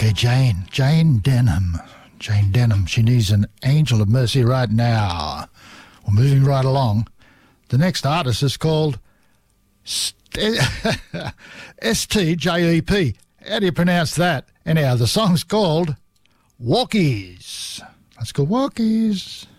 Okay, Jane Denham. Jane Denham, she needs an angel of mercy right now. We're moving right along. The next artist is called STJEP. How do you pronounce that? Anyhow, the song's called Walkies. Let's go Walkies.